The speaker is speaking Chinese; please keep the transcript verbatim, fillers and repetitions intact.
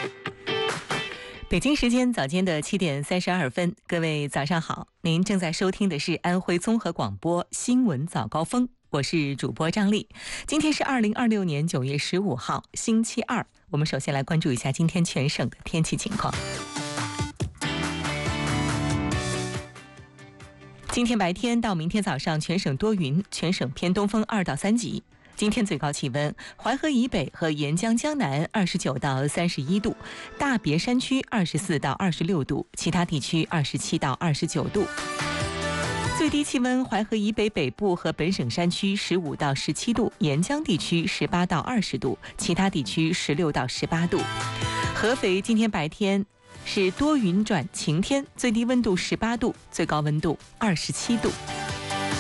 北京时间早间的七点三十二分，各位早上好，您正在收听的是安徽综合广播新闻早高峰，我是主播张丽。今天是二零二六年九月十五号，星期二。我们首先来关注一下今天全省的天气情况。今天白天到明天早上，全省多云，全省偏东风二到三级。今天最高气温，淮河以北和沿江江南二十九到三十一度，大别山区二十四到二十六度，其他地区二十七到二十九度。最低气温，淮河以北北部和本省山区十五到十七度，沿江地区十八到二十度，其他地区十六到十八度。合肥今天白天是多云转晴天，最低温度十八度，最高温度二十七度。